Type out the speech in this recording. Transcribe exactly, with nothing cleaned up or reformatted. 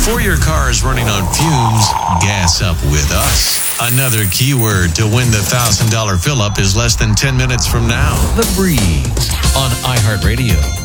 Before your car is running on fumes, gas up with us. Another keyword to win the one thousand dollars fill-up is less than ten minutes from now. The Breeze on iHeartRadio.